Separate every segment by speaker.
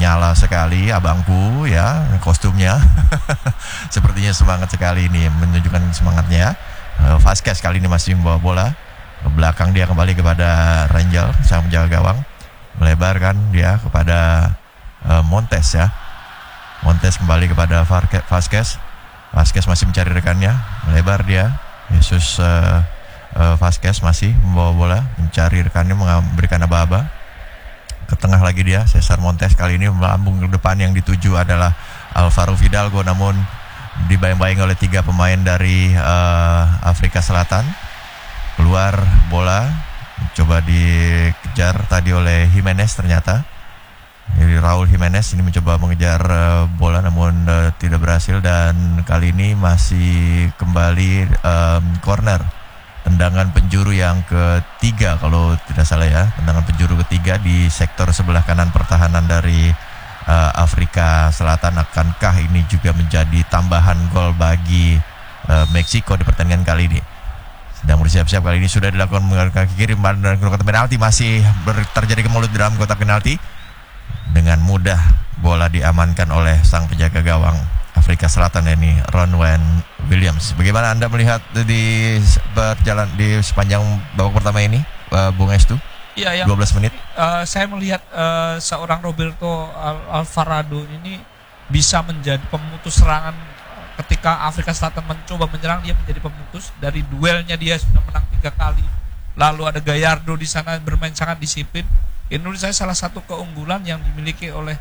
Speaker 1: menyala sekali abangku ya kostumnya. Sepertinya semangat sekali ini menunjukkan semangatnya. Vasquez kali ini masih membawa bola. Ke belakang dia kembali kepada Rangel sang menjaga gawang. Melebarkan dia kepada Montes ya. Montes kembali kepada Vasquez. Vasquez masih mencari rekannya. Melebar dia. Jesus Vasquez masih membawa bola, mencari rekannya, memberikan aba-aba. Ke tengah lagi dia, Cesar Montes kali ini melambung ke depan, yang dituju adalah Alvaro Fidalgo, namun dibayang-bayang oleh 3 pemain dari Afrika Selatan. Keluar bola, coba dikejar tadi oleh Jimenez ternyata. Jadi Raul Jimenez ini mencoba mengejar bola namun tidak berhasil, dan kali ini masih kembali corner. Tendangan penjuru yang ketiga kalau tidak salah ya, tendangan penjuru ketiga di sektor sebelah kanan pertahanan dari Afrika Selatan. Akankah ini juga menjadi tambahan gol bagi Meksiko di pertandingan kali ini? Sedang bersiap-siap, kali ini sudah dilakukan menggunakan kaki kiri dan kotak penalti, masih terjadi kemulut di dalam kotak penalti. Dengan mudah bola diamankan oleh sang penjaga gawang Afrika Selatan ini, Ronwen Williams. Bagaimana Anda melihat di berjalan di sepanjang babak pertama ini, Bung Estu?
Speaker 2: Iya,
Speaker 1: 12 menit.
Speaker 2: Saya melihat seorang Roberto Alvarado ini bisa menjadi pemutus serangan. Ketika Afrika Selatan mencoba menyerang, dia menjadi pemutus. Dari duelnya dia sudah menang 3 kali. Lalu ada Gallardo di sana bermain sangat disiplin. Ini menurut saya salah satu keunggulan yang dimiliki oleh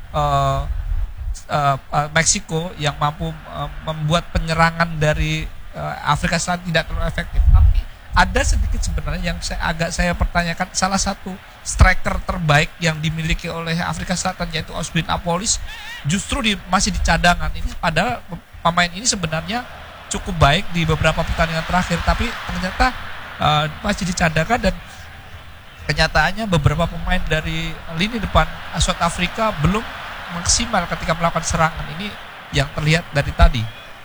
Speaker 2: Meksiko, yang mampu membuat penyerangan dari Afrika Selatan tidak terlalu efektif. Tapi ada sedikit sebenarnya yang saya pertanyakan. Salah satu striker terbaik yang dimiliki oleh Afrika Selatan, yaitu Osbin Apolis, justru masih di cadangan. Ini padahal pemain ini sebenarnya cukup baik di beberapa pertandingan terakhir, tapi ternyata masih dicadangkan, dan kenyataannya beberapa pemain dari lini depan South Afrika belum maksimal ketika melakukan serangan. Ini yang terlihat dari tadi.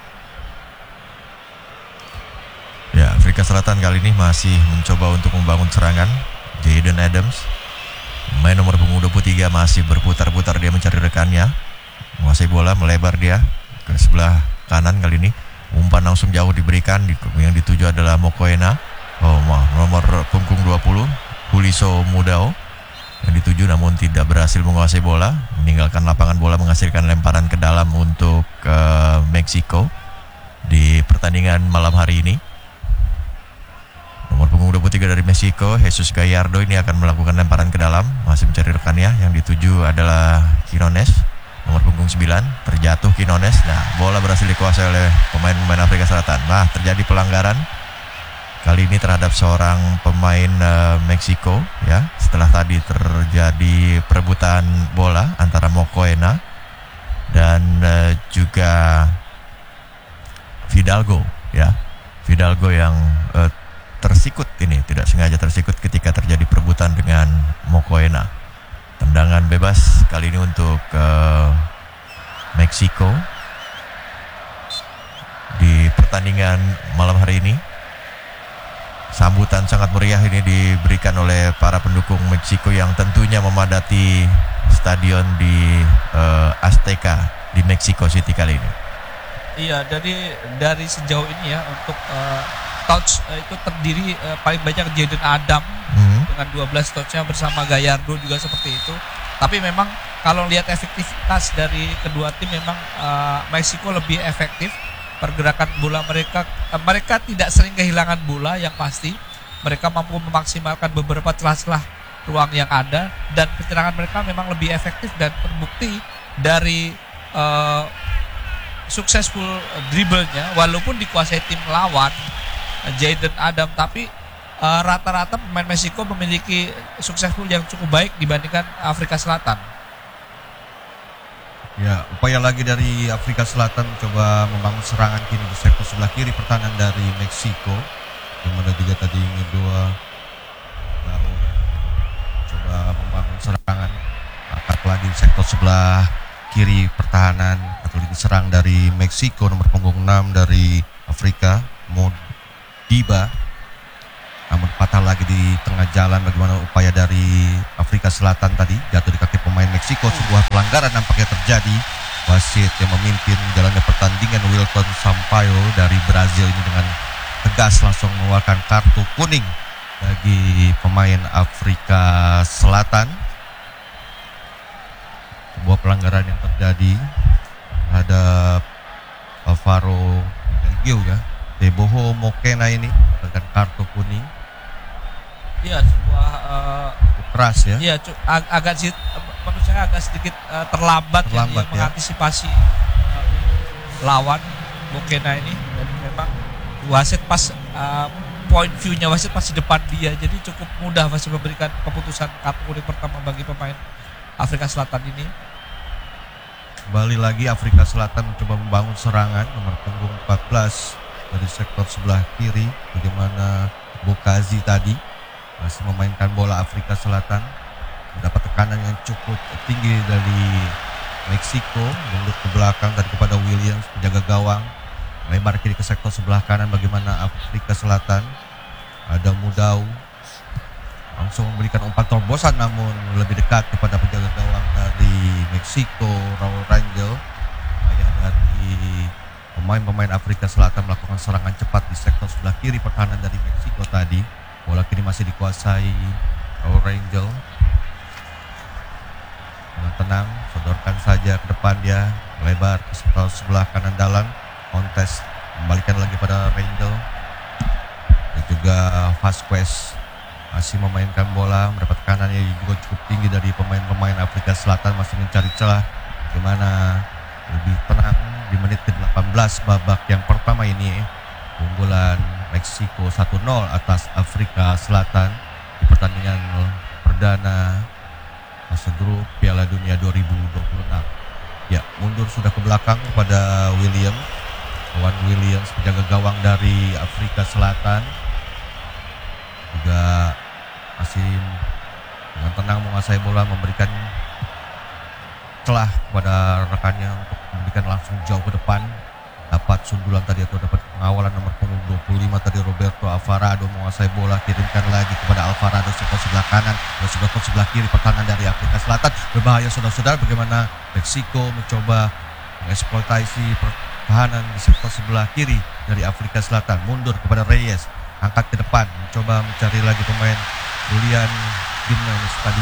Speaker 1: Ya, Afrika Selatan kali ini masih mencoba untuk membangun serangan. Jayden Adams, main nomor punggung 23, masih berputar-putar dia mencari rekannya. Menguasai bola, melebar dia ke sebelah kanan kali ini. Umpan langsung jauh diberikan, yang dituju adalah Mokoena. Nomor punggung 20, Huliso Mudao, yang dituju namun tidak berhasil menguasai bola, meninggalkan lapangan bola, menghasilkan lemparan ke dalam untuk Meksiko di pertandingan malam hari ini. Nomor punggung 23 dari Meksiko, Jesus Gallardo, ini akan melakukan lemparan ke dalam, masih mencari rekannya, yang dituju adalah Quinones. Nomor punggung 9, terjatuh Quinones. Nah, bola berhasil dikuasai oleh pemain-pemain Afrika Selatan. Nah, terjadi pelanggaran kali ini terhadap seorang pemain Meksiko ya, setelah tadi terjadi perebutan bola antara Mokoena dan juga Fidalgo ya. Fidalgo yang tersikut ini, tidak sengaja tersikut ketika terjadi perebutan dengan Mokoena. Tendangan bebas kali ini untuk Meksiko di pertandingan malam hari ini. Sambutan sangat meriah ini diberikan oleh para pendukung Meksiko yang tentunya memadati stadion di Azteca di Mexico City kali ini.
Speaker 2: Iya, dari sejauh ini ya, untuk touch itu terdiri paling banyak Jayden Adam dengan 12 touchnya, bersama Gallardo juga seperti itu. Tapi memang kalau lihat efektivitas dari kedua tim, memang Meksiko lebih efektif. Pergerakan bola mereka tidak sering kehilangan bola, yang pasti mereka mampu memaksimalkan beberapa celah-celah ruang yang ada, dan penyerangan mereka memang lebih efektif, dan terbukti dari successful dribblenya, walaupun dikuasai tim lawan Jayden Adam, tapi rata-rata pemain Meksiko memiliki successful yang cukup baik dibandingkan Afrika Selatan.
Speaker 3: Ya, upaya lagi dari Afrika Selatan coba membangun serangan kini di sektor sebelah kiri pertahanan dari Meksiko. Yang mana 3 tadi kedua baru coba membangun serangan. Atak lagi di sektor sebelah kiri pertahanan atau diserang dari Meksiko, nomor punggung 6 dari Afrika, Modiba. namun patah lagi di tengah jalan. Bagaimana upaya dari Afrika Selatan tadi, jatuh di kaki pemain Meksiko. Sebuah pelanggaran nampaknya terjadi. Wasit yang memimpin jalannya pertandingan, Wilton Sampaio dari Brazil, ini dengan tegas langsung mengeluarkan kartu kuning bagi pemain Afrika Selatan. Sebuah pelanggaran yang terjadi terhadap Alvaro Belgio ya, Teboho Mokena ini dengan kartu kuning.
Speaker 2: Iya, sebuah
Speaker 3: Keras ya.
Speaker 2: iya agak menurut saya agak sedikit terlambat ya,
Speaker 3: Ya.
Speaker 2: mengantisipasi lawan Mokena ini. Dan memang wasit pas point view-nya wasit pas di depan dia, jadi cukup mudah wasit memberikan keputusan kartu kuning pertama bagi pemain Afrika Selatan ini.
Speaker 3: Kembali lagi Afrika Selatan mencoba membangun serangan, nomor punggung 14 dari sektor sebelah kiri. Bagaimana Bokazi tadi masih memainkan bola. Afrika Selatan mendapat tekanan yang cukup tinggi dari Meksiko, mundur ke belakang tadi kepada Williams, penjaga gawang, lebar kiri ke sektor sebelah kanan. Bagaimana Afrika Selatan, ada Mudau langsung memberikan umpan terobosan, namun lebih dekat kepada penjaga gawang dari Meksiko, Raul Rangel. Ayah dari pemain-pemain Afrika Selatan melakukan serangan cepat di sektor sebelah kiri pertahanan dari Meksiko tadi. Bola kini masih dikuasai Raul Rangel. Dengan tenang, sodorkan saja ke depan dia, lebar ke sektor sebelah kanan dalam. Montes kembalikan lagi pada Rangel. Dan juga Vasquez masih memainkan bola, mendapat kanan yang juga cukup tinggi dari pemain-pemain Afrika Selatan, masih mencari celah bagaimana lebih tenang di menit ke-18 babak yang pertama ini. Unggulan Meksiko 1-0 atas Afrika Selatan di pertandingan perdana fase grup Piala Dunia 2026. Ya, mundur sudah ke belakang kepada Williams, penjaga gawang dari Afrika Selatan, juga masih dengan tenang menguasai bola, memberikan celah kepada rekannya untuk memberikan langsung jauh ke depan. Dapat sundulan tadi atau dapat pengawalan nomor punggung 25 tadi, Roberto Alvarado menguasai bola, kirimkan lagi kepada Alvarado sektor sebelah kanan dan sektor sebelah kiri pertahanan dari Afrika Selatan. Berbahaya saudara-saudara, bagaimana Meksiko mencoba mengeksploitasi pertahanan di sektor sebelah kiri dari Afrika Selatan. Mundur kepada Reyes, angkat ke depan, mencoba mencari lagi pemain Julian Gimenez tadi.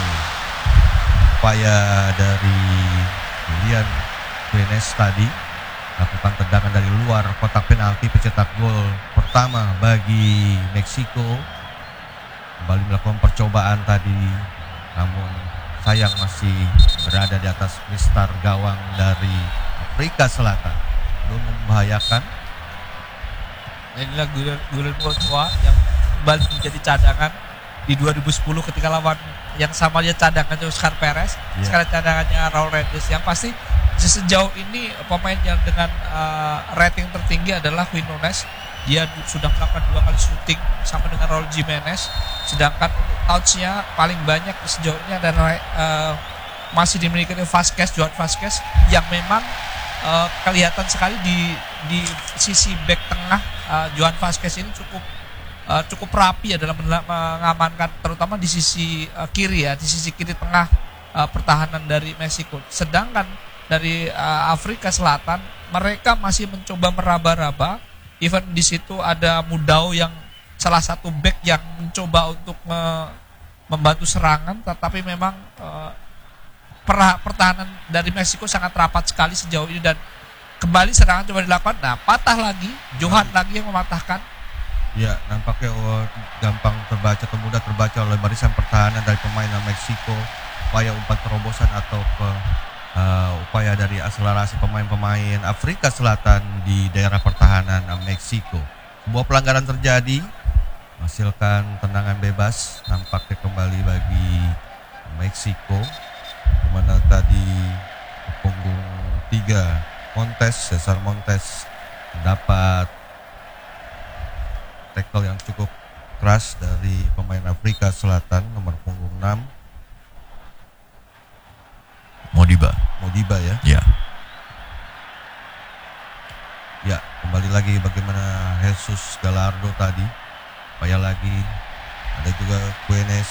Speaker 3: Upaya dari Julian Gimenez tadi lakukan tendangan dari luar kotak penalti, pencetak gol pertama bagi Meksiko. Kembali melakukan percobaan tadi, namun sayang masih berada di atas mistar gawang dari Afrika Selatan, belum membahayakan.
Speaker 2: Inilah Gulen Courtois yang kembali menjadi cadangan di 2010 ketika lawan yang sama dia cadangannya Oscar Perez, sekarang cadangannya Raul Reyes. Yang pasti sejauh ini pemain yang dengan rating tertinggi adalah Quinones. Dia sudah melakukan 2 kali shooting sama dengan Raul Jimenez. Sedangkan untuk touch-nya paling banyak sejauh ini adalah masih dimiliki oleh Joan Vasquez yang memang kelihatan sekali di sisi back tengah. Joan Vasquez ini cukup rapi ya dalam mengamankan, terutama di sisi kiri ya, di sisi kiri tengah pertahanan dari Meksiko. Sedangkan dari Afrika Selatan mereka masih mencoba meraba-raba. Even di situ ada Mudau yang salah satu back yang mencoba untuk membantu serangan, tetapi memang pertahanan dari Meksiko sangat rapat sekali sejauh ini. Dan kembali serangan coba dilakukan, nah patah lagi, Johan lagi yang mematahkan.
Speaker 3: Ya, nampaknya gampang terbaca atau mudah terbaca oleh barisan pertahanan dari pemain Meksiko. Upaya umpan terobosan atau upaya dari akselerasi pemain-pemain Afrika Selatan di daerah pertahanan Meksiko. Sebuah pelanggaran terjadi, menghasilkan tendangan bebas nampaknya kembali bagi Meksiko, dimana tadi punggung 3 Cesar Montes mendapat tackle yang cukup keras dari pemain Afrika Selatan nomor punggung 6 Modiba ya. Ya, kembali lagi bagaimana Jesus Gallardo tadi Upaya lagi. Ada juga Quinones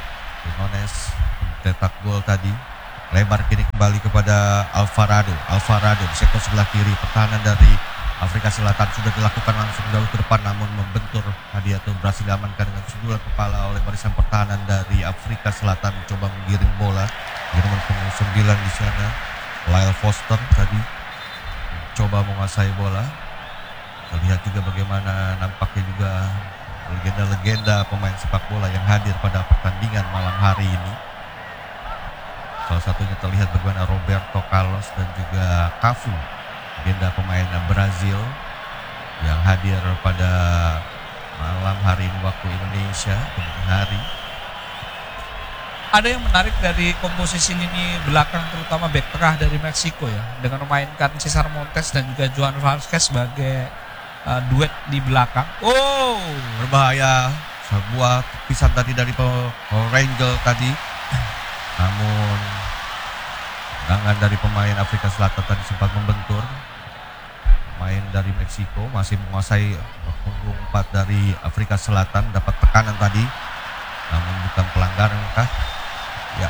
Speaker 3: cetak gol tadi. Lebar kini kembali kepada Alvarado di sektor sebelah kiri. Pertahanan dari Afrika Selatan sudah dilakukan langsung jauh ke depan, namun membentur Hadiatun berhasil diamankan dengan sundulan kepala oleh barisan pertahanan dari Afrika Selatan. Coba menggiring bola di nomor punggung 9 di sana. Lyle Foster tadi coba menguasai bola. Kita lihat juga bagaimana nampaknya juga legenda-legenda pemain sepak bola yang hadir pada pertandingan malam hari ini. Salah satunya terlihat bagaimana Roberto Carlos dan juga Cafu, legenda pemain Brazil yang hadir pada malam hari ini waktu Indonesia dini hari.
Speaker 2: Ada yang menarik dari komposisi lini belakang terutama bek tengah dari Meksiko ya, dengan memainkan Cesar Montes dan juga Joan Vazquez sebagai duet di belakang. Oh,
Speaker 3: Berbahaya, sebuah tepisan tadi dari Rangel tadi. Namun tendangan dari pemain Afrika Selatan tadi sempat membentur. Pemain dari Meksiko masih menguasai punggung 4 dari Afrika Selatan, dapat tekanan tadi. Namun bukan pelanggaran kah? Ya.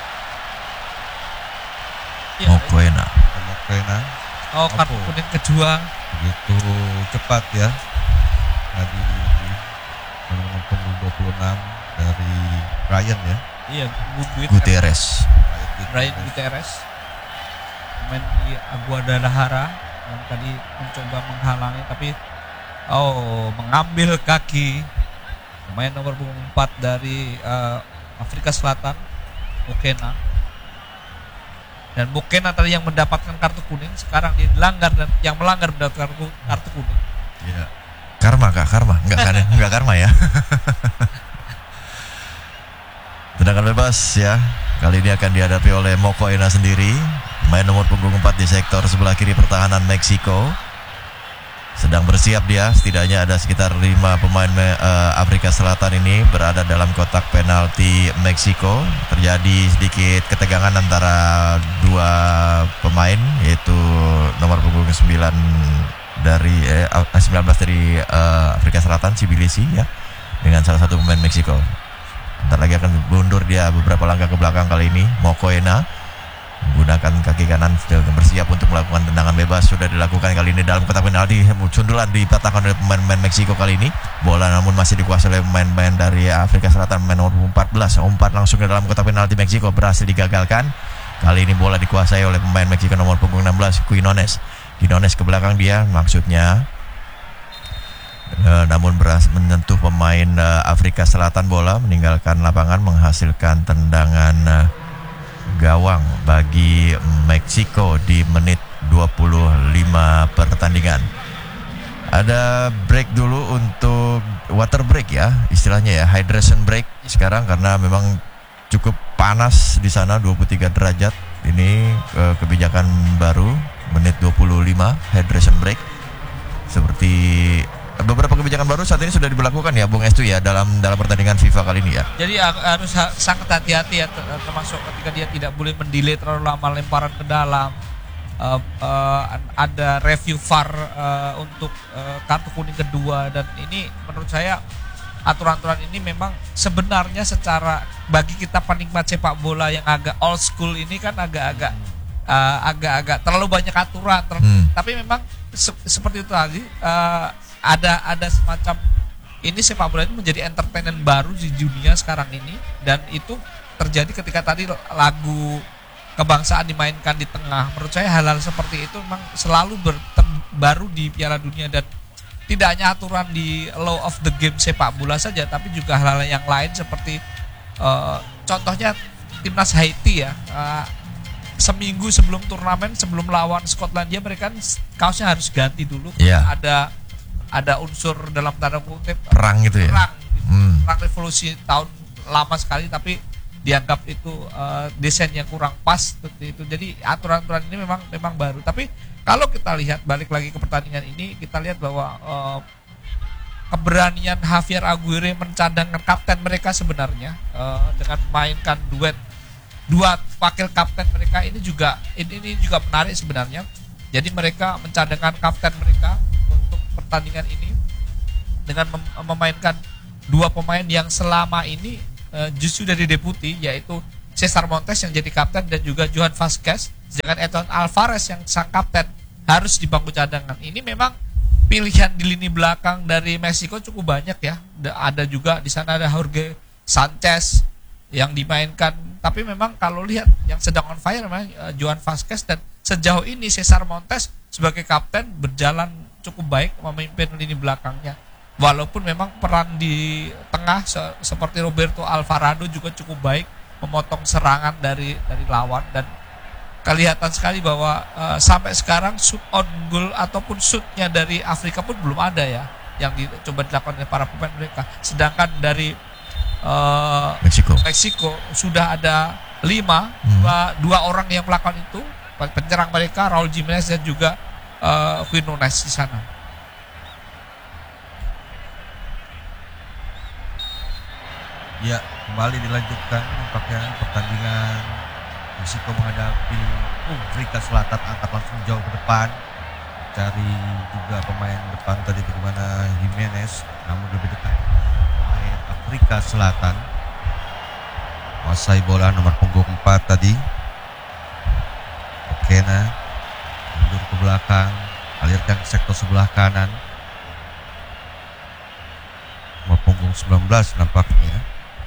Speaker 1: Mokoena.
Speaker 2: Oh, kartu kuning kedua.
Speaker 3: Begitu cepat ya. Tadi nomor punggung 26 dari Ryan ya.
Speaker 2: Iya,
Speaker 1: Gutierrez.
Speaker 2: Brian Gutierrez. Pemain di Guadalajara yang tadi mencoba menghalangi tapi mengambil kaki pemain nomor punggung 4 dari Afrika Selatan, Mokoena. Dan Mokoena tadi yang mendapatkan kartu kuning, sekarang dia dilanggar dan yang melanggar mendapatkan kartu kuning.
Speaker 3: Iya.
Speaker 1: Karma enggak kan ya? Enggak karma ya. Tendangan bebas ya. Kali ini akan dihadapi oleh Mokoena sendiri, main nomor punggung 4 di sektor sebelah kiri pertahanan Meksiko. Sedang bersiap dia, setidaknya ada sekitar 5 pemain Afrika Selatan ini berada dalam kotak penalti Meksiko. Terjadi sedikit ketegangan antara dua pemain, yaitu nomor punggung 19 dari Afrika Selatan, Sibilisi ya, dengan salah satu pemain Meksiko. Ntar lagi akan mundur dia beberapa langkah ke belakang. Kali ini Mokoena menggunakan kaki kanan bersiap untuk melakukan tendangan bebas. Sudah dilakukan kali ini dalam kotak penalti. Sundulan dipatahkan oleh pemain Meksiko kali ini. Bola namun masih dikuasai oleh pemain dari Afrika Selatan, pemain nomor 14. Umpan langsung ke dalam kotak penalti Meksiko berhasil digagalkan. Kali ini bola dikuasai oleh pemain Meksiko nomor punggung 16, Quinones ke belakang dia maksudnya. Namun berhasil menyentuh pemain Afrika Selatan, bola meninggalkan lapangan menghasilkan tendangan gawang bagi Meksiko di menit 25 pertandingan. Ada break dulu untuk water break ya, istilahnya ya, hydration break sekarang karena memang cukup panas di sana, 23 derajat. Ini kebijakan baru menit 25 hydration break. Seperti beberapa kebijakan baru saat ini sudah diberlakukan ya Bung Estu ya dalam pertandingan FIFA kali ini ya.
Speaker 2: Jadi harus sangat hati-hati ya, termasuk ketika dia tidak boleh mendelay terlalu lama lemparan ke dalam. Ada review VAR untuk kartu kuning kedua, dan ini menurut saya aturan-aturan ini memang sebenarnya secara bagi kita penikmat sepak bola yang agak old school ini kan agak-agak terlalu banyak aturan. Tapi memang seperti itu tadi. Ada semacam ini, sepak bola ini menjadi entertainment baru di dunia sekarang ini, dan itu terjadi ketika tadi lagu kebangsaan dimainkan di tengah. Menurut saya hal-hal seperti itu memang selalu baru di Piala Dunia, dan tidak hanya aturan di law of the game sepak bola saja, tapi juga hal-hal yang lain seperti contohnya timnas Haiti ya, seminggu sebelum turnamen, sebelum lawan Skotlandia, mereka kan kaosnya harus ganti dulu.
Speaker 1: Yeah.
Speaker 2: Ada unsur dalam tanda kutip
Speaker 1: perang gitu ya.
Speaker 2: Perang revolusi tahun lama sekali, tapi dianggap itu desain yang kurang pas seperti itu. Jadi aturan-aturan ini memang baru. Tapi kalau kita lihat balik lagi ke pertandingan ini, kita lihat bahwa keberanian Javier Aguirre mencadangkan kapten mereka sebenarnya dengan memainkan dua wakil kapten mereka ini juga menarik sebenarnya. Jadi mereka mencadangkan kapten mereka untuk pertandingan ini dengan memainkan dua pemain yang selama ini justru dari deputi, yaitu Cesar Montes yang jadi kapten dan juga Johan Vasquez, sedangkan Edson Alvarez yang sang kapten harus di bangku cadangan. Ini memang pilihan di lini belakang dari Meksiko cukup banyak ya. Ada juga di sana ada Jorge Sanchez yang dimainkan. Tapi memang kalau lihat yang sedang on fire memang Johan Vasquez, dan sejauh ini Cesar Montes sebagai kapten berjalan cukup baik memimpin lini belakangnya. Walaupun memang peran di tengah seperti Roberto Alvarado juga cukup baik memotong serangan dari lawan, dan kelihatan sekali bahwa sampai sekarang shoot on goal ataupun shootnya dari Afrika pun belum ada ya yang dicoba dilakukan oleh para pemain mereka. Sedangkan dari Meksiko sudah ada 5, dua orang yang melakukan itu, penyerang mereka Raul Jimenez dan juga Quinones di sana.
Speaker 3: Ya, kembali dilanjutkan nampaknya pertandingan Meksiko menghadapi Afrika Selatan, angkat langsung jauh ke depan, cari juga pemain depan tadi bagaimana Jimenez, namun lebih dekat pemain Afrika Selatan menguasai bola nomor punggung 4 tadi. Okena mundur ke belakang, alirkan ke sektor sebelah kanan, nomor punggung 19 nampaknya.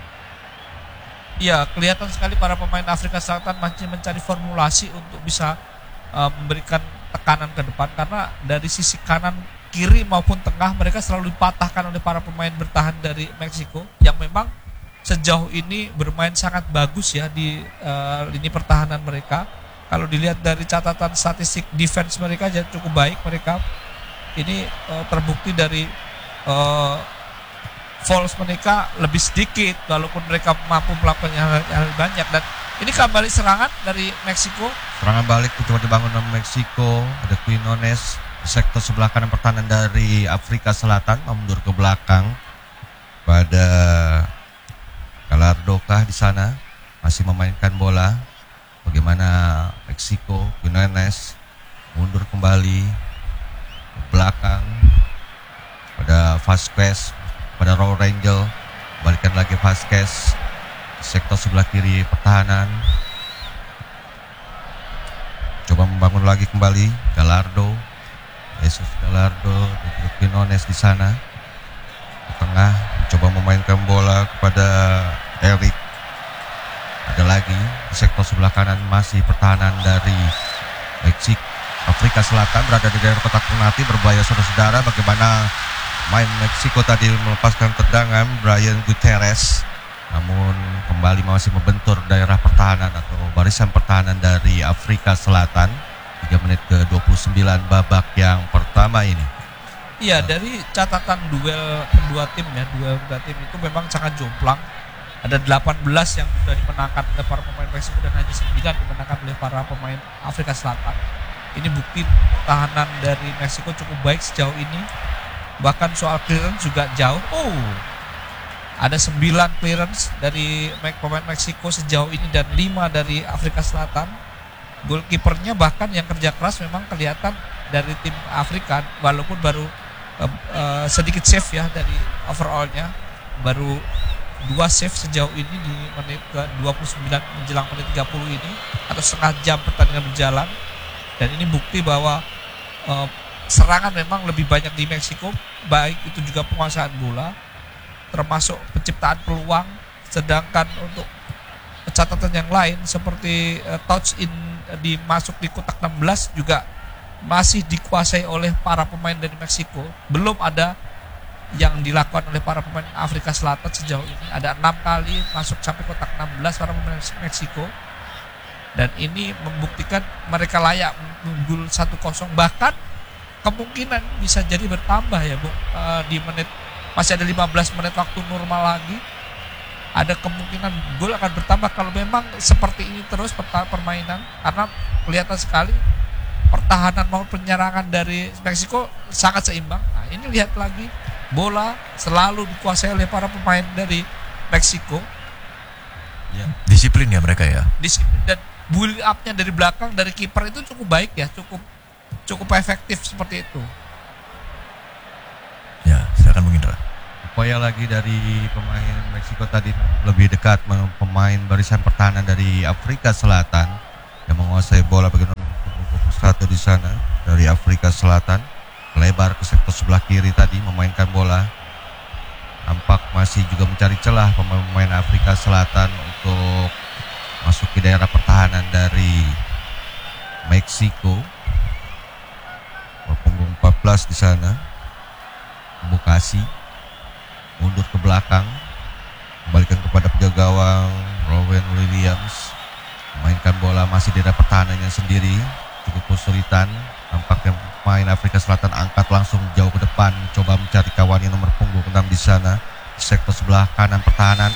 Speaker 2: Iya, kelihatan sekali para pemain Afrika Selatan masih mencari formulasi untuk bisa memberikan tekanan ke depan, karena dari sisi kanan, kiri maupun tengah mereka selalu dipatahkan oleh para pemain bertahan dari Meksiko yang memang sejauh ini bermain sangat bagus ya di lini pertahanan mereka. Kalau dilihat dari catatan statistik defense mereka jadi cukup baik mereka. Ini terbukti dari fouls mereka lebih sedikit walaupun mereka mampu melakukan hal banyak. Dan ini kembali serangan dari Meksiko.
Speaker 3: Serangan balik coba dibangun oleh Meksiko. Ada Quinones di sektor sebelah kanan pertahanan dari Afrika Selatan, mundur ke belakang pada Gallardo kah di sana masih memainkan bola. Bagaimana Meksiko, Quinones mundur kembali ke belakang pada Vasquez, pada Raul Rangel, balikan lagi Vasquez sektor sebelah kiri pertahanan, coba membangun lagi kembali Gallardo, Jesus Gallardo dan juga Quinones di sana di tengah, coba memainkan bola kepada Eric. Ada lagi di sektor sebelah kanan masih pertahanan dari Meksiko. Afrika Selatan berada di daerah kotak penalti, berbahaya saudara-saudara. Bagaimana main Meksiko tadi melepaskan tendangan Brian Gutierrez, namun kembali masih membentur daerah pertahanan atau barisan pertahanan dari Afrika Selatan. 3 menit ke 29 babak yang pertama ini.
Speaker 2: Iya, dari catatan duel kedua tim ya, duel kedua tim itu memang sangat jomplang. Ada 18 yang sudah dimenangkan oleh para pemain Meksiko dan hanya 9 dimenangkan oleh para pemain Afrika Selatan. Ini bukti pertahanan dari Meksiko cukup baik sejauh ini. Bahkan soal clearance juga jauh. Ada 9 clearance dari pemain Meksiko sejauh ini dan 5 dari Afrika Selatan. Goalkeepernya bahkan yang kerja keras memang kelihatan dari tim Afrika, walaupun baru sedikit save ya dari overallnya, baru 2 save sejauh ini di menit ke 29 menjelang menit 30 ini, atau setengah jam pertandingan berjalan. Dan ini bukti bahwa serangan memang lebih banyak di Meksiko, baik itu juga penguasaan bola termasuk penciptaan peluang. Sedangkan untuk catatan yang lain seperti touch in di masuk di kotak 16 juga masih dikuasai oleh para pemain dari Meksiko. Belum ada yang dilakukan oleh para pemain Afrika Selatan sejauh ini. Ada 6 kali masuk sampai kotak 16 para pemain Meksiko, dan ini membuktikan mereka layak unggul 1-0. Bahkan kemungkinan bisa jadi bertambah ya Bu. Di menit masih ada 15 menit waktu normal lagi, ada kemungkinan gol akan bertambah kalau memang seperti ini terus permainan, karena kelihatan sekali pertahanan maupun penyerangan dari Meksiko sangat seimbang. Nah, ini lihat lagi, bola selalu dikuasai oleh para pemain dari Meksiko.
Speaker 1: Ya. Disiplin ya mereka ya.
Speaker 2: Disiplin, dan build up-nya dari belakang dari kiper itu cukup baik ya, cukup efektif seperti itu.
Speaker 1: Ya, silakan Bung Indra.
Speaker 3: upaya lagi dari pemain Meksiko tadi lebih dekat pemain barisan pertahanan dari Afrika Selatan yang menguasai bola bagian 21 di sana dari Afrika Selatan, lebar ke sektor sebelah kiri tadi memainkan bola. Nampak masih juga mencari celah pemain Afrika Selatan untuk masuk ke daerah pertahanan dari Meksiko. Punggung 14 di sana. Bukasi mundur ke belakang, kembalikan kepada penjaga gawang Rowan Williams, memainkan bola masih di daerah pertahanannya sendiri, cukup kesulitan. Nampaknya pemain Afrika Selatan angkat langsung jauh ke depan, coba mencari kawannya nomor punggung 6 di sana, sektor sebelah kanan pertahanan.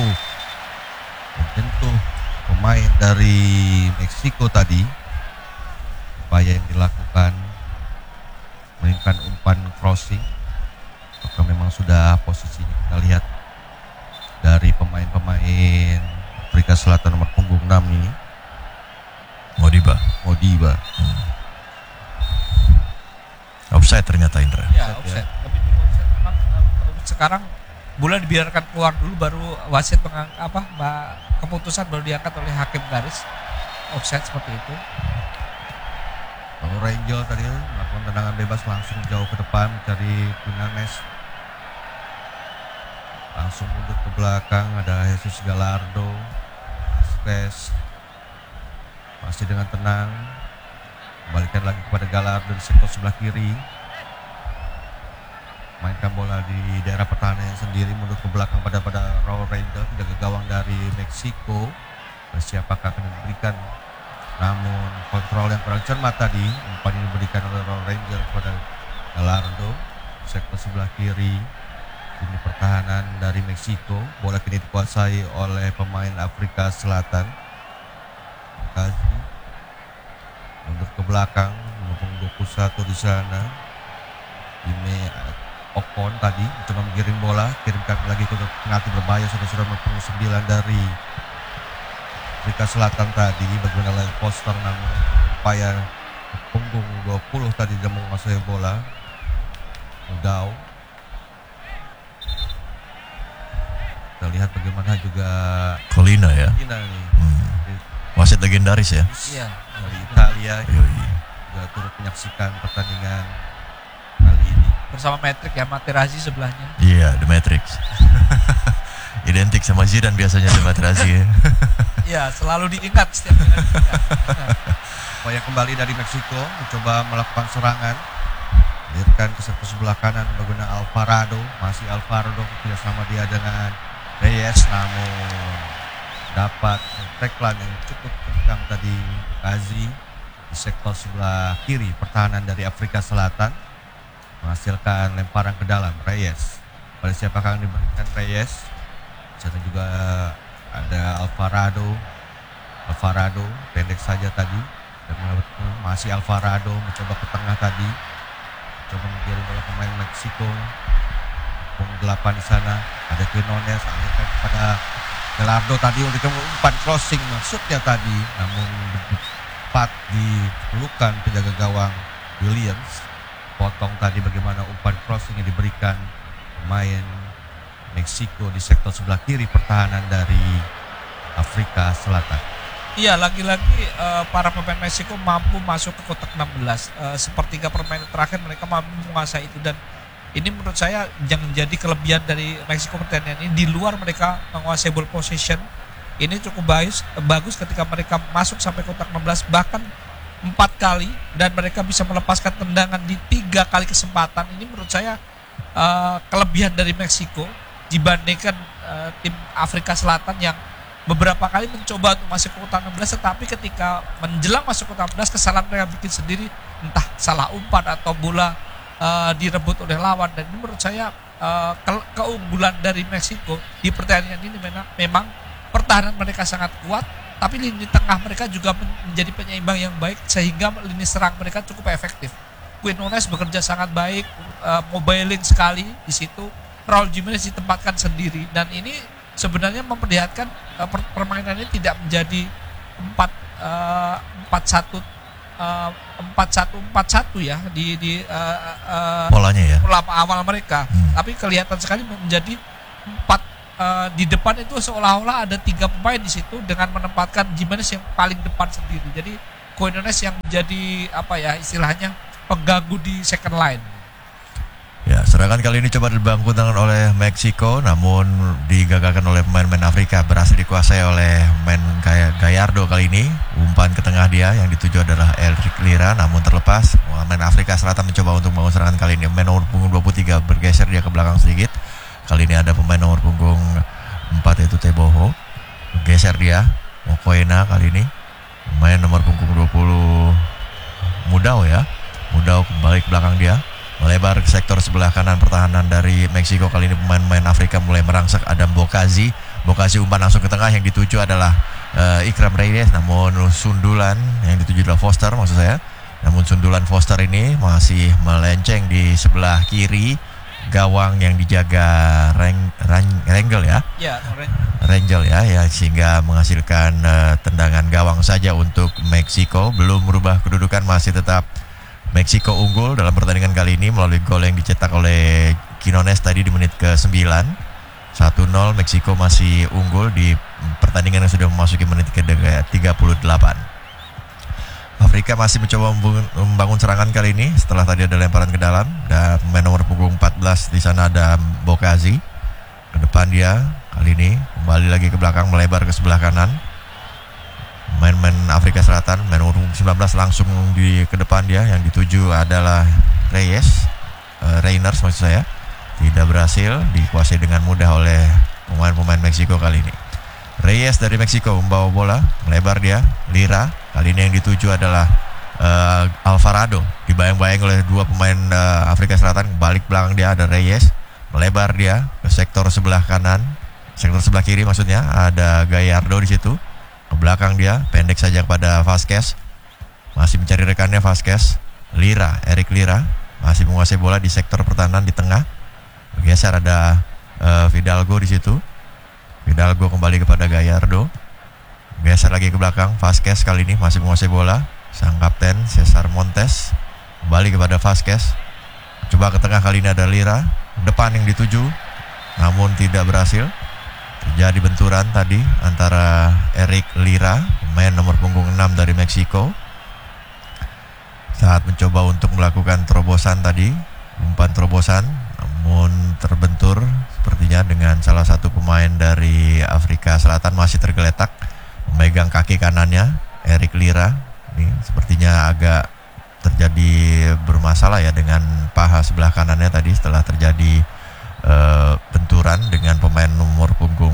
Speaker 3: Tentu pemain dari Meksiko tadi, upaya yang dilakukan menginginkan umpan crossing. Apakah memang sudah posisinya kita lihat dari pemain-pemain Afrika Selatan nomor punggung 6 ini,
Speaker 1: Modiba. Offside ternyata, Indra.
Speaker 2: Ya, offside. Lebih dulu offside. Memang sekarang bola dibiarkan keluar dulu, baru wasit keputusan baru diangkat oleh hakim garis. Offside seperti itu.
Speaker 3: Lalu Ranger tadi melakukan tendangan bebas langsung jauh ke depan mencari Quinones. Langsung mundur ke belakang, ada Jesus Gallardo, Astres. Masih dengan tenang, kembalikan lagi kepada Gallardo di sektor sebelah kiri. Mainkan bola di daerah pertahanan yang sendiri, mundur ke belakang pada Raul Ranger, penjaga gawang dari Meksiko. Siapakah akan diberikan? Namun kontrol yang kurang cermat tadi, umpan yang diberikan oleh Raul Ranger kepada Gallardo, sektor sebelah kiri. Ini pertahanan dari Meksiko, bola kini dikuasai oleh pemain Afrika Selatan. Kazi mundur ke belakang, menghubung 21 di sana. Ini Ocon tadi mencoba menggiring bola, kirimkan lagi ke penalti berbahaya, sudah mempunyai 9 dari Afrika Selatan tadi. Bagaimana lagi Foster, namun upaya punggung 20 tadi tidak menguasai bola. Udau. Kita lihat bagaimana juga
Speaker 1: Colina ya.
Speaker 3: Colina nih.
Speaker 1: Wasit legendaris ya.
Speaker 2: Iya.
Speaker 3: Dari Italia juga turut menyaksikan pertandingan kali ini
Speaker 2: Bersama Matrix ya, Materazzi sebelahnya.
Speaker 1: Iya, The Matrix. Identik sama Zidane biasanya The Materazzi ya.
Speaker 2: Iya, selalu diingat setiap kali diingat.
Speaker 3: upaya kembali dari Meksiko mencoba melakukan serangan, alirkan ke sebelah kanan bagaimana Alvarado, masih Alvarado tidak sama dia dengan Reyes, namun dapat tackle yang cukup kencang tadi Kazi di sektor sebelah kiri pertahanan dari Afrika Selatan, menghasilkan lemparan ke dalam. Reyes, pada siapakah yang diberikan? Reyes. Sana juga ada Alvarado pendek saja tadi, dan masih Alvarado mencoba ke tengah tadi, coba menggiring bola pemain Meksiko. Punggung 8 di sana ada Quinones, alirkan kepada Gallardo tadi untuk umpan crossing maksudnya tadi, namun tepat di pelukan penjaga gawang Williams. Potong tadi bagaimana umpan crossing yang diberikan pemain Meksiko di sektor sebelah kiri pertahanan dari Afrika Selatan.
Speaker 2: Iya, lagi-lagi para pemain Meksiko mampu masuk ke kotak 16. Sepertiga permainan terakhir mereka mampu menguasai itu, dan ini menurut saya yang menjadi kelebihan dari Meksiko pertandingan ini. Di luar mereka menguasai ball possession, ini cukup bagus ketika mereka masuk sampai kotak 16 bahkan 4 kali, dan mereka bisa melepaskan tendangan di 3 kali kesempatan. Ini menurut saya kelebihan dari Meksiko dibandingkan tim Afrika Selatan yang beberapa kali mencoba untuk masuk ke kotak 16, tetapi ketika menjelang masuk ke kotak 16 kesalahan mereka bikin sendiri, entah salah umpan atau bola direbut oleh lawan. Dan ini menurut saya keunggulan dari Meksiko di pertandingan ini memang pertahanan mereka sangat kuat, tapi lini tengah mereka juga menjadi penyeimbang yang baik sehingga lini serang mereka cukup efektif. Quinones bekerja sangat baik, mobiling sekali di situ. Raul Jimenez ditempatkan sendiri, dan ini sebenarnya memperlihatkan permainan ini tidak menjadi 4-1 4-1-4-1 ya di
Speaker 1: Polanya ya.
Speaker 2: pola awal mereka. Tapi kelihatan sekali menjadi 4 di depan itu seolah-olah ada 3 pemain di situ dengan menempatkan Gimenez yang paling depan sendiri. Jadi Quinones yang menjadi apa ya istilahnya pengganggu di second line.
Speaker 1: Ya, serangan kali ini coba dibangun tangan oleh Meksiko, namun digagalkan oleh pemain-pemain Afrika, berhasil dikuasai oleh pemain kayak Gallardo kali ini. Umpan ke tengah dia yang dituju adalah Eric Lira, namun terlepas. Pemain Afrika Selatan mencoba untuk membangun serangan kali ini. Pemain nomor punggung 23 bergeser dia ke belakang sedikit. Kali ini ada pemain nomor punggung 4 yaitu Teboho. Bergeser dia, Mokoena kali ini. Pemain nomor punggung 20 Mudau ya. Mudau kembali ke belakang dia, melebar ke sektor sebelah kanan pertahanan dari Meksiko. Kali ini pemain-pemain Afrika mulai merangsek. Ada Bokazi umpan langsung ke tengah, yang dituju adalah Ikram Reyes, namun sundulan yang dituju adalah Foster maksud saya. Namun sundulan Foster ini masih melenceng di sebelah kiri gawang yang dijaga Rangel ya. Rangel ya, sehingga menghasilkan tendangan gawang saja untuk Meksiko. Belum merubah kedudukan, masih tetap Meksiko unggul dalam pertandingan kali ini melalui gol yang dicetak oleh Quinones tadi di menit ke-9. 1-0, Meksiko masih unggul di pertandingan yang sudah memasuki menit ke-38. Afrika masih mencoba membangun serangan kali ini setelah tadi ada lemparan ke dalam, dan pemain nomor punggung 14 di sana ada Bokazi. Ke depan dia kali ini kembali lagi ke belakang, melebar ke sebelah kanan. Main-main Afrika Selatan, main nomor 19 langsung ke depan dia, yang dituju adalah Reiners maksud saya. Tidak berhasil, dikuasai dengan mudah oleh pemain-pemain Meksiko kali ini. Reyes dari Meksiko membawa bola, melebar dia, Lira. Kali ini yang dituju adalah Alvarado. Dibayang-bayang oleh 2 pemain Afrika Selatan, balik belakang dia ada Reyes. Melebar dia ke sektor sebelah kanan, sektor sebelah kiri maksudnya, ada Gallardo di situ. Ke belakang dia, pendek saja kepada Vasquez. Masih mencari rekannya Vasquez. Eric Lira masih menguasai bola di sektor pertahanan di tengah. Bergeser ada Fidalgo di situ. Fidalgo kembali kepada Gallardo. Geser lagi ke belakang, Vasquez kali ini masih menguasai bola. Sang kapten Cesar Montes kembali kepada Vasquez. Coba ke tengah, kali ini ada Lira. Depan yang dituju, namun tidak berhasil. Terjadi benturan tadi antara Eric Lira, pemain nomor punggung 6 dari Meksiko, saat mencoba untuk melakukan terobosan tadi, umpan terobosan, namun terbentur sepertinya dengan salah satu pemain dari Afrika Selatan, masih tergeletak memegang kaki kanannya Eric Lira. Ini sepertinya agak terjadi bermasalah ya dengan paha sebelah kanannya tadi setelah terjadi benturan dengan pemain nomor punggung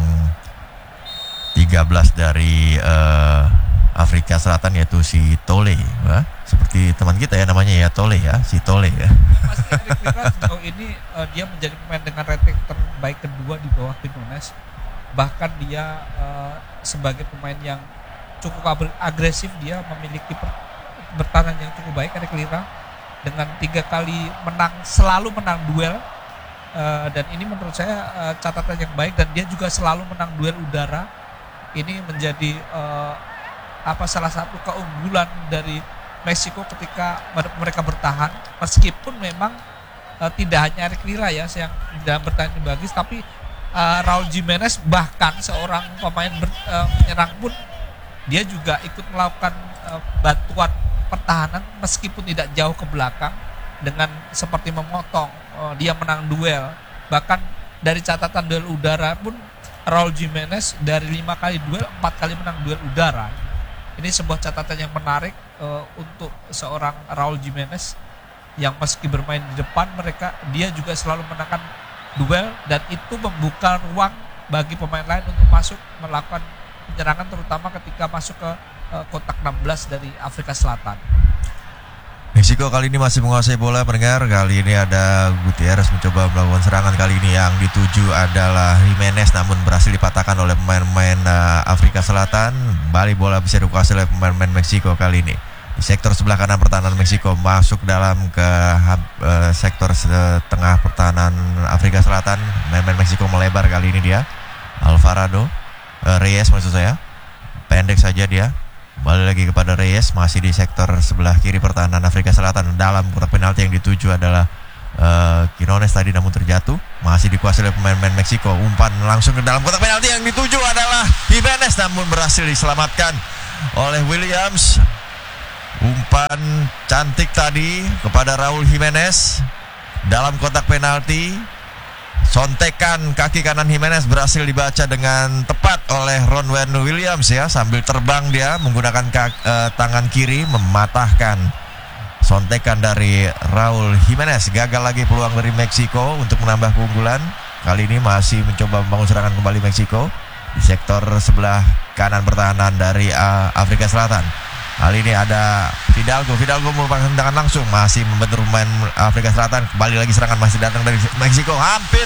Speaker 1: 13 dari Afrika Selatan, yaitu si Tole. Seperti teman kita ya namanya ya, Tole ya, si Tole ya.
Speaker 2: Pasti Eric Lira sejauh ini dia menjadi pemain dengan rating terbaik kedua di bawah Quinones. Bahkan dia sebagai pemain yang cukup agresif, dia memiliki bertahan yang cukup baik Eric Lira, dengan 3 kali selalu menang duel. Dan ini menurut saya catatan yang baik, dan dia juga selalu menang duel udara. Ini menjadi salah satu keunggulan dari Meksiko ketika mereka bertahan, meskipun memang tidak hanya Eric Lira ya yang dalam bertahan ini bagus, tapi Raul Gimenez, bahkan seorang pemain penyerang pun dia juga ikut melakukan bantuan pertahanan meskipun tidak jauh ke belakang, dengan seperti memotong. Dia menang duel. Bahkan dari catatan duel udara pun Raul Gimenez dari 5 kali duel 4 kali menang duel udara. Ini sebuah catatan yang menarik untuk seorang Raul Gimenez, yang meski bermain di depan dia juga selalu menangkan duel, dan itu membuka ruang bagi pemain lain untuk masuk melakukan penyerangan, terutama ketika masuk ke kotak 16 dari Afrika Selatan.
Speaker 1: Meksiko kali ini masih menguasai bola, mendengar. Kali ini ada Gutierrez mencoba melakukan serangan, kali ini yang dituju adalah Jimenez, namun berhasil dipatahkan oleh pemain-pemain Afrika Selatan. Kembali bola bisa dikuasai oleh pemain-pemain Meksiko kali ini. Di sektor sebelah kanan pertahanan Meksiko, masuk dalam ke sektor tengah pertahanan Afrika Selatan. Pemain Meksiko melebar kali ini dia. Alvarado, Reyes maksud saya. Pendek saja dia. Kembali lagi kepada Reyes, masih di sektor sebelah kiri pertahanan Afrika Selatan. Dalam kotak penalti yang dituju adalah Quinones tadi, namun terjatuh. Masih dikuasai oleh pemain-pemain Meksiko. Umpan langsung ke dalam kotak penalti yang dituju adalah Jimenez, namun berhasil diselamatkan oleh Williams. Umpan cantik tadi kepada Raul Jimenez dalam kotak penalti. Sontekan kaki kanan Jimenez berhasil dibaca dengan tepat oleh Ronwen Williams ya. Sambil terbang dia menggunakan tangan kiri mematahkan sontekan dari Raul Jimenez. Gagal lagi peluang dari Meksiko untuk menambah keunggulan. Kali ini masih mencoba membangun serangan kembali Meksiko di sektor sebelah kanan pertahanan dari Afrika Selatan. Kali ini ada Fidalgo merupakan tendangan langsung, masih membentur pemain Afrika Selatan. Kembali lagi serangan masih datang dari Meksiko. Hampir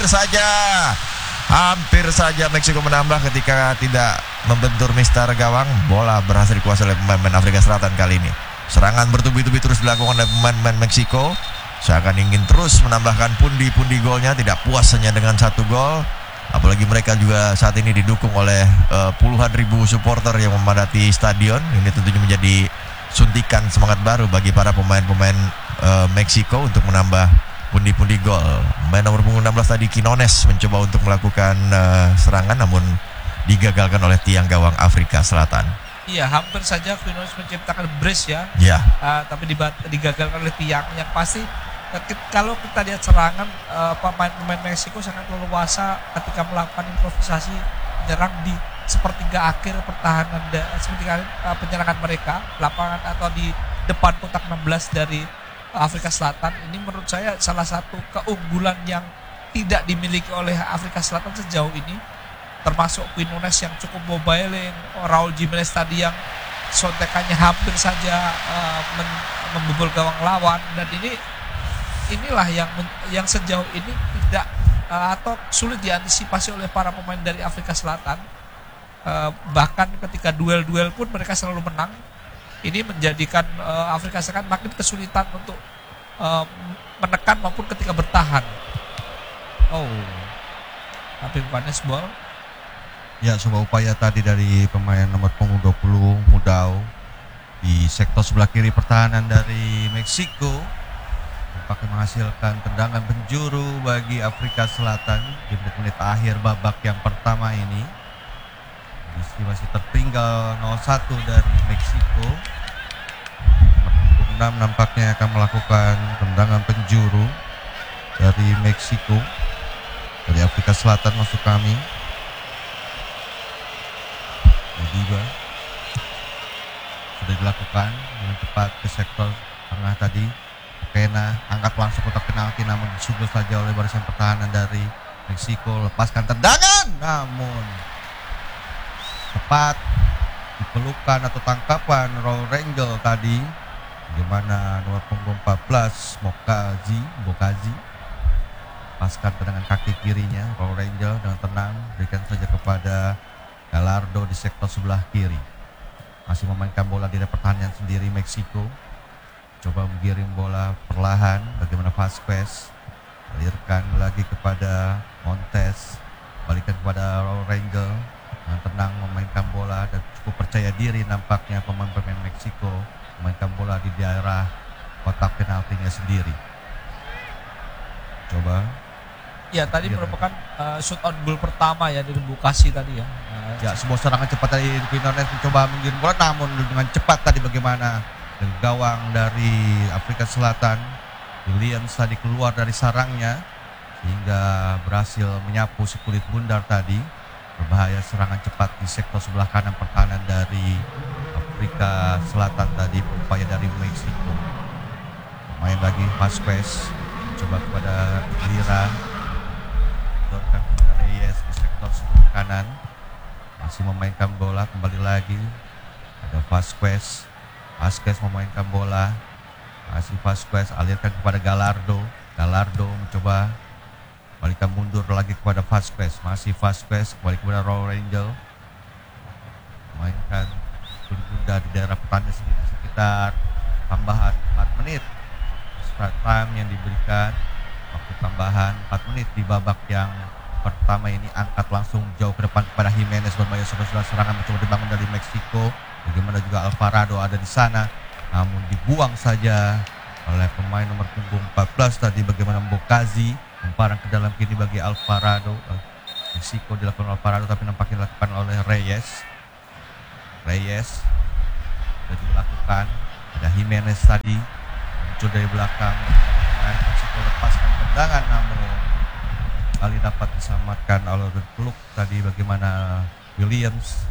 Speaker 1: saja Meksiko menambah ketika tidak membentur mister gawang. Bola berhasil dikuasai oleh pemain Afrika Selatan kali ini. Serangan bertubi-tubi terus dilakukan oleh pemain Meksiko. Seakan ingin terus menambahkan pundi-pundi golnya, tidak puas hanya dengan 1 gol. Apalagi mereka juga saat ini didukung oleh puluhan ribu supporter yang memadati stadion. Ini tentunya menjadi suntikan semangat baru bagi para pemain-pemain Meksiko untuk menambah pundi-pundi gol. Pemain nomor punggung 16 tadi Quinones mencoba untuk melakukan serangan, namun digagalkan oleh tiang gawang Afrika Selatan.
Speaker 2: Iya, hampir saja Quinones menciptakan brace ya.
Speaker 1: Ya.
Speaker 2: Tapi digagalkan oleh tiang. Yang pasti kalau kita lihat serangan, pemain-pemain Meksiko sangat leluasa ketika melakukan improvisasi menyerang di sepertiga akhir pertahanan, sepertiga penyerangan mereka, lapangan atau di depan kotak 16 dari Afrika Selatan. Ini menurut saya salah satu keunggulan yang tidak dimiliki oleh Afrika Selatan sejauh ini, termasuk Quinones yang cukup mobile, Raul Jimenez tadi yang sontekannya hampir saja membobol gawang lawan. Dan inilah yang sejauh ini tidak atau sulit diantisipasi oleh para pemain dari Afrika Selatan. Bahkan ketika duel-duel pun mereka selalu menang. Ini menjadikan Afrika Selatan makin kesulitan untuk menekan maupun ketika bertahan. Tapi bukan ball.
Speaker 3: Ya, sebuah upaya tadi dari pemain nomor punggung 20 Mudau di sektor sebelah kiri pertahanan dari Meksiko. Nampaknya menghasilkan tendangan penjuru bagi Afrika Selatan di menit-menit akhir babak yang pertama ini. Kondisi masih tertinggal 0-1 dari Meksiko. Nomor 6 nampaknya akan melakukan tendangan penjuru dari Meksiko. Dari Afrika Selatan masuk kami. Mediba sudah dilakukan dengan cepat ke sektor tengah tadi. Pena angkat langsung kotak penalti, namun disugul saja oleh barisan pertahanan dari Meksiko. Lepaskan tendangan, namun tepat dipelukan atau tangkapan Raul Rangel tadi. Bagaimana nomor punggung 14 Bokazi lepaskan tendangan kaki kirinya. Raul Rangel dengan tenang berikan saja kepada Gallardo di sektor sebelah kiri. Masih memainkan bola di area pertahanan sendiri Meksiko. Coba mengirim bola perlahan. Bagaimana Vasquez alirkan lagi kepada Montes, balikan kepada Raul Rangel yang tenang memainkan bola dan cukup percaya diri nampaknya pemain-pemain Meksiko memainkan bola di daerah kotak penaltinya sendiri. Coba.
Speaker 2: Ya, tadi merupakan shoot on goal pertama ya dari Bukasi tadi ya.
Speaker 3: Ya, sebuah serangan cepat dari Quinones mencoba mengirim bola, namun dengan cepat tadi bagaimana gawang dari Afrika Selatan Williams tadi keluar dari sarangnya sehingga berhasil menyapu si kulit bundar tadi. Berbahaya serangan cepat di sektor sebelah kanan pertahanan dari Afrika Selatan tadi, upaya dari Meksiko. Main lagi Vasquez, coba kepada Lira, dorkan kepada Reyes di sektor sebelah kanan, masih memainkan bola. Kembali lagi ada Vasquez memainkan bola, masih Vasquez alirkan kepada Gallardo mencoba balikan mundur lagi kepada Vasquez, masih Vasquez kembali kepada Raul Rangel, mainkan bunda di daerah pertahanan sendiri sekitar tambahan 4 menit extra time yang diberikan, waktu tambahan 4 menit di babak yang pertama ini. Angkat langsung jauh ke depan kepada Jimenez, berbahaya sebelah serangan mencoba dibangun dari Meksiko, Bagaimana juga Alvarado ada di sana, namun dibuang saja oleh pemain nomor punggung 14 tadi. Bagaimana Mbokazi memparang ke dalam kiri bagi Alvarado. Meksiko dilakukan oleh Alvarado, tapi nampaknya dilakukan oleh Reyes sudah dilakukan. Ada Jimenez tadi muncul dari belakang. Meksiko lepaskan tendangan, namun kali dapat diselamatkan oleh Kluk tadi. Bagaimana Williams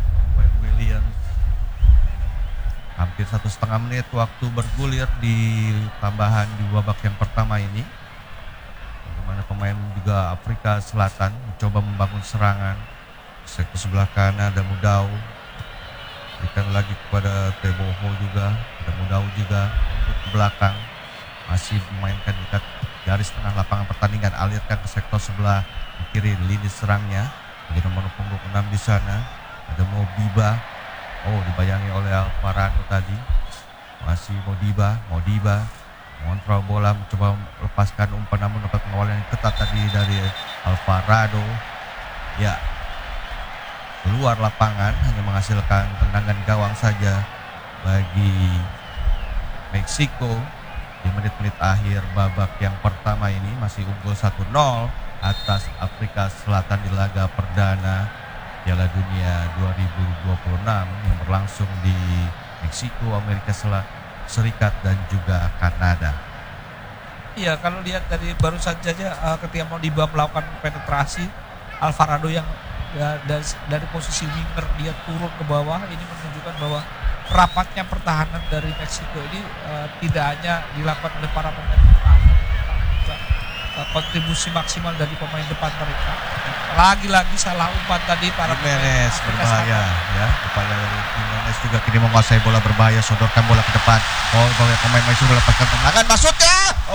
Speaker 3: hampir 1,5 menit waktu bergulir di tambahan di babak yang pertama ini. Bagaimana pemain juga Afrika Selatan mencoba membangun serangan. Sektor sebelah kanan ada Mudau, berikan lagi kepada Teboho juga, ada Mudau juga untuk ke belakang, masih memainkan dekat garis tengah lapangan pertandingan, alirkan ke sektor sebelah kiri lini serangnya. Bagi nomor punggung 6 di sana ada Modiba. Dibayangi oleh Alvarado tadi. Masih Modiba mengontrol bola, mencoba melepaskan umpan, namun dapat pengawalan yang ketat tadi dari Alvarado. Ya, keluar lapangan, hanya menghasilkan tendangan gawang saja bagi Meksiko. Di menit-menit akhir babak yang pertama ini masih unggul 1-0 atas Afrika Selatan di laga perdana Piala Dunia 2026 yang berlangsung di Meksiko, Amerika Serikat dan juga Kanada.
Speaker 2: Iya, kalau lihat dari baru saja ketika Modiba melakukan penetrasi, Alvarado yang dari posisi winger dia turun ke bawah, ini menunjukkan bahwa rapatnya pertahanan dari Meksiko ini tidak hanya dilakukan oleh para pemain depan, tapi juga kontribusi maksimal dari pemain depan mereka. Lagi-lagi salah umpan tadi para
Speaker 3: Jimenez berbahaya ya. Upaya dari Jimenez juga kini menguasai bola berbahaya, sodorkan bola ke depan. Pemain Meksiko melepaskan tendangan, masuknya.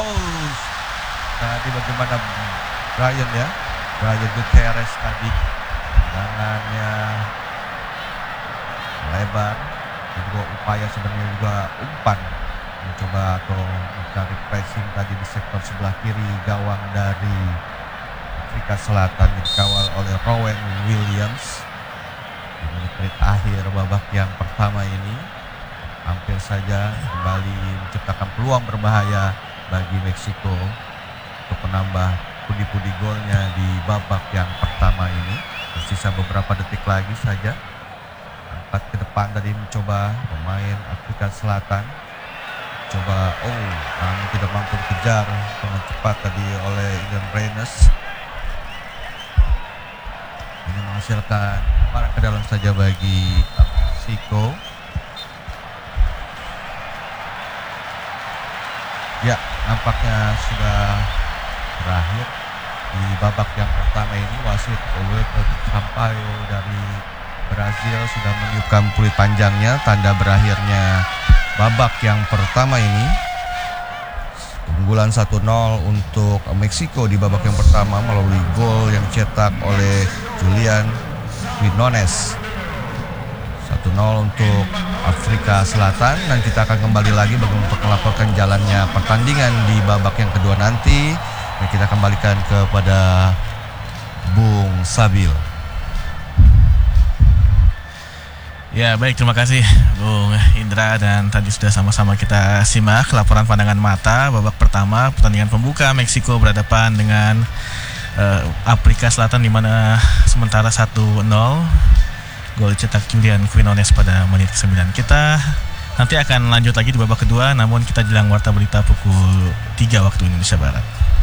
Speaker 3: Tadi bagaimana Brian Gutierrez tadi, tendangannya lebar. Juga upaya sebenarnya juga umpan mencoba atau mencari pressing tadi di sektor sebelah kiri gawang dari Afrika Selatan dikawal oleh Rowan Williams. Di menit akhir babak yang pertama ini hampir saja kembali menciptakan peluang berbahaya bagi Meksiko untuk menambah pundi-pundi golnya di babak yang pertama ini. Tersisa beberapa detik lagi saja. Angkat ke depan tadi mencoba pemain Afrika Selatan. Namun tidak mampu dikejar dengan cepat tadi oleh Ian Reines. Ini menghasilkan parah ke dalam saja bagi Meksiko. Ya, nampaknya sudah berakhir di babak yang pertama ini. Wasit Wilton Sampaio dari Brazil sudah meniupkan peluit panjangnya, tanda berakhirnya babak yang pertama ini. Keunggulan 1-0 untuk Meksiko di babak yang pertama melalui gol yang dicetak oleh Julian Quinones. 1-0 untuk Afrika Selatan, dan kita akan kembali lagi untuk melaporkan jalannya pertandingan di babak yang kedua nanti. Dan kita kembalikan kepada Bung Sabil.
Speaker 4: Ya, baik, terima kasih Bung Indra, dan tadi sudah sama-sama kita simak laporan pandangan mata babak pertama pertandingan pembuka. Meksiko berhadapan dengan Afrika Selatan, di mana sementara 1-0 gol cetak Julian Quinones pada menit ke-9. Kita nanti akan lanjut lagi di babak kedua, namun kita jelang warta berita pukul 3 waktu Indonesia Barat.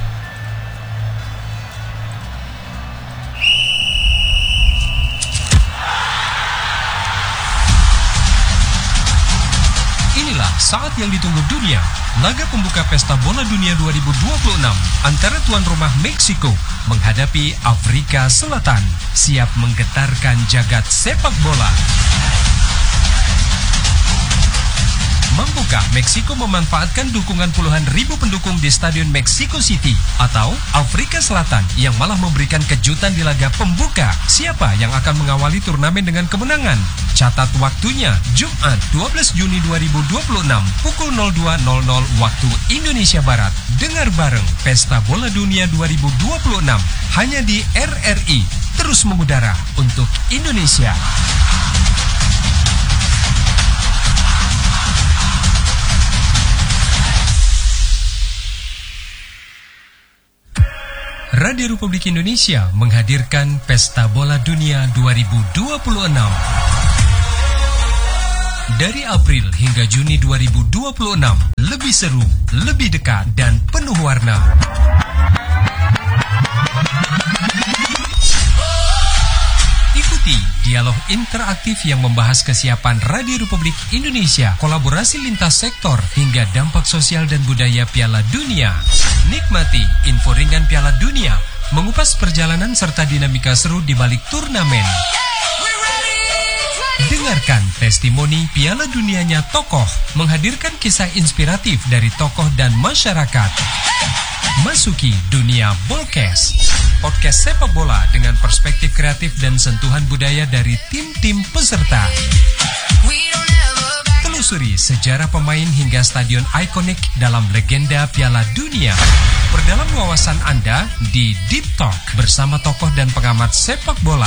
Speaker 5: Inilah saat yang ditunggu dunia. Laga pembuka Pesta Bola Dunia 2026 antara tuan rumah Meksiko menghadapi Afrika Selatan, siap menggetarkan jagat sepak bola. Mampukah Meksiko memanfaatkan dukungan puluhan ribu pendukung di Stadion Mexico City? Atau Afrika Selatan yang malah memberikan kejutan di laga pembuka? Siapa yang akan mengawali turnamen dengan kemenangan? Catat waktunya, Jumat 12 Juni 2026 pukul 02.00 waktu Indonesia Barat. Dengar bareng Pesta Bola Dunia 2026 hanya di RRI, terus mengudara untuk Indonesia. Radio Republik Indonesia menghadirkan Pesta Bola Dunia 2026. Dari April hingga Juni 2026, lebih seru, lebih dekat, dan penuh warna. Ikuti dialog interaktif yang membahas kesiapan Radio Republik Indonesia, kolaborasi lintas sektor, hingga dampak sosial dan budaya Piala Dunia. Nikmati info ringan Piala Dunia, mengupas perjalanan serta dinamika seru di balik turnamen. Dengarkan testimoni Piala Dunianya tokoh, menghadirkan kisah inspiratif dari tokoh dan masyarakat. Masuki dunia Bolkes, podcast sepak bola dengan perspektif kreatif dan sentuhan budaya dari tim-tim peserta. Telusuri sejarah pemain hingga stadion ikonik dalam legenda Piala Dunia. Perdalam wawasan Anda di Deep Talk bersama tokoh dan pengamat sepak bola.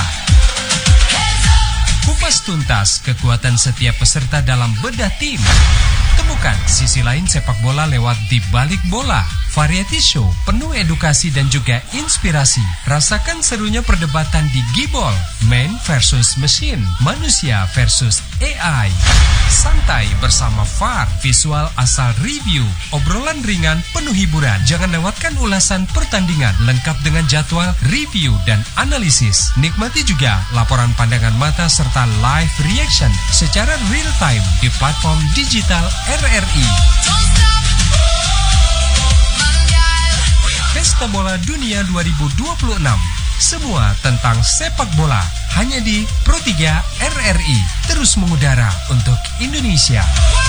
Speaker 5: Kupas tuntas kekuatan setiap peserta dalam bedah tim. Temukan sisi lain sepak bola lewat Di Balik Bola. Variety show penuh edukasi dan juga inspirasi. Rasakan serunya perdebatan di Gibol, man versus machine, manusia versus AI. Santai bersama VAR, visual asal review, obrolan ringan penuh hiburan. Jangan lewatkan ulasan pertandingan lengkap dengan jadwal, review, dan analisis. Nikmati juga laporan pandangan mata serta live reaction secara real time di platform digital RRI. Pesta Bola Dunia 2026. Semua tentang sepak bola hanya di Pro 3 RRI. Terus mengudara untuk Indonesia.